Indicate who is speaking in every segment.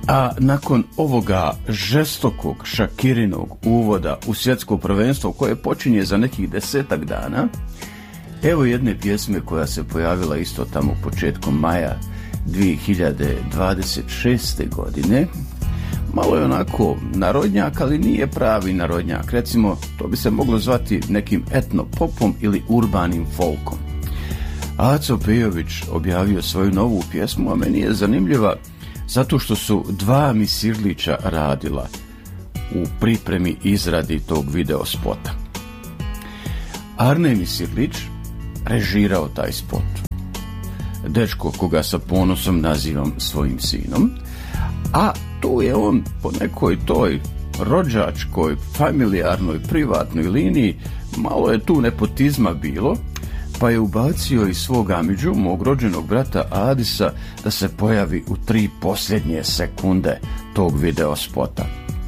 Speaker 1: A nakon ovoga žestokog Shakirinog uvoda u svjetsko prvenstvo koje počinje za nekih 10 dana, evo jedne pjesme koja se pojavila isto tamo početkom maja 2026. godine. Malo je onako narodnjak, ali nije pravi narodnjak. Recimo, to bi se moglo zvati nekim etno-popom ili urbanim folkom. Aco Pejović objavio svoju novu pjesmu, a meni je zanimljiva zato što su dva misirlića radila u pripremi izradi tog video spota. Arne Misirlić režirao taj spot. Dečko koga sa ponosom nazivam svojim sinom, a tu je on po nekoj toj rođačkoj, familijarnoj, privatnoj liniji, malo je tu nepotizma bilo, pa je ubacio i svog amidžu, mog rođenog brata Adisa, da se pojavi u 3 posljednje sekunde tog video spota.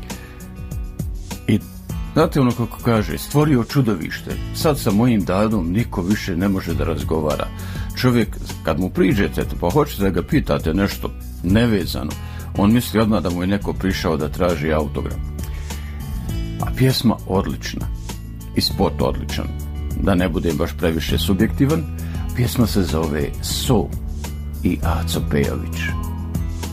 Speaker 1: I znate ono kako kaže, stvorio čudovište, sad sa mojim dadom niko više ne može da razgovara. Čovjek, kad mu priđete, pa hoćete da ga pitate nešto nevezano, on misli odmah da mu je neko prišao da traži autogram. A pjesma odlična i spot odličan. Da ne budem baš previše subjektivan, pjesma se zove So i Aco Pejović.